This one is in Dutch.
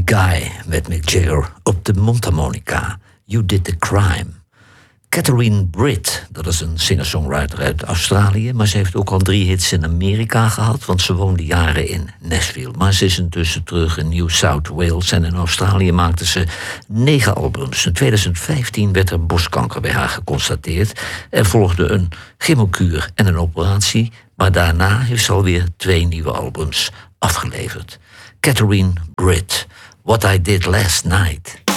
Guy met Mick Jagger op de mondharmonica. You Did the Crime. Catherine Britt, dat is een singer-songwriter uit Australië, maar ze heeft ook al 3 hits in Amerika gehad, want ze woonde jaren in Nashville. Maar ze is intussen terug in New South Wales en in Australië maakte ze 9 albums. In 2015 werd er borstkanker bij haar geconstateerd. Er volgde een chemokuur en een operatie, maar daarna heeft ze alweer 2 nieuwe albums afgeleverd. Catherine Britt, What I Did Last Night.